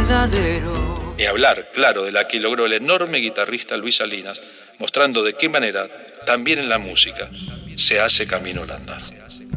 verdadero. Ni hablar, claro, de la que logró el enorme guitarrista Luis Salinas, mostrando de qué manera, también en la música, se hace camino al andar.